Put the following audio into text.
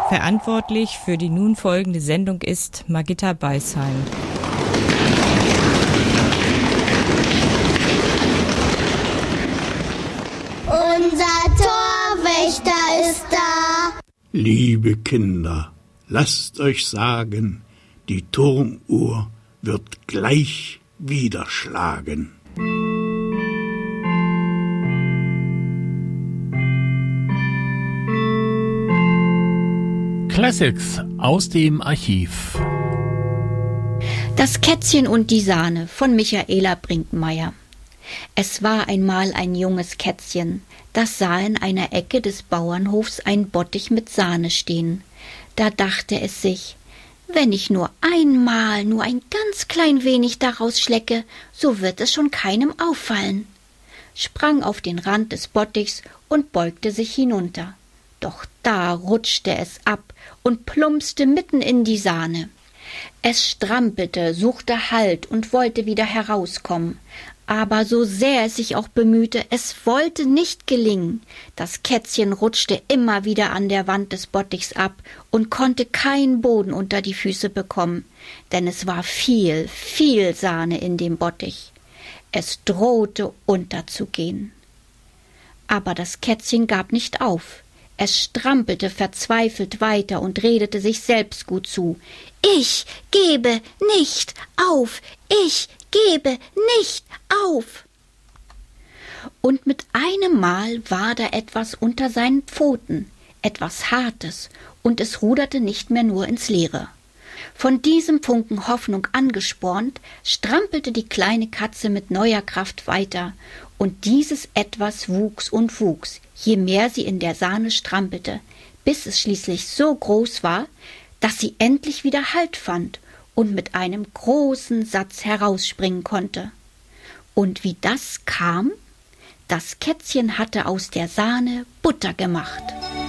Verantwortlich für die nun folgende Sendung ist Margitta Beisheim. Unser Torwächter ist da. Liebe Kinder, lasst euch sagen, die Turmuhr wird gleich wieder schlagen. Classics aus dem Archiv. Das Kätzchen und die Sahne von Michaela Brinkmeier. Es war einmal ein junges Kätzchen, das sah in einer Ecke des Bauernhofs ein Bottich mit Sahne stehen. Da dachte es sich, wenn ich nur einmal, nur ein ganz klein wenig daraus schlecke, so wird es schon keinem auffallen. Sprang auf den Rand des Bottichs und beugte sich hinunter. Doch da rutschte es ab und plumpste mitten in die Sahne. Es strampelte, suchte Halt und wollte wieder herauskommen. Aber so sehr es sich auch bemühte, es wollte nicht gelingen. Das Kätzchen rutschte immer wieder an der Wand des Bottichs ab und konnte keinen Boden unter die Füße bekommen, denn es war viel, viel Sahne in dem Bottich. Es drohte unterzugehen. Aber das Kätzchen gab nicht auf. Es strampelte verzweifelt weiter und redete sich selbst gut zu. Ich gebe nicht auf, ich gebe nicht auf. Und mit einem Mal war da etwas unter seinen Pfoten, etwas Hartes, und es ruderte nicht mehr nur ins Leere. Von diesem Funken Hoffnung angespornt, strampelte die kleine Katze mit neuer Kraft weiter, und dieses Etwas wuchs und wuchs, je mehr sie in der Sahne strampelte, bis es schließlich so groß war, dass sie endlich wieder Halt fand und mit einem großen Satz herausspringen konnte. Und wie das kam? Das Kätzchen hatte aus der Sahne Butter gemacht.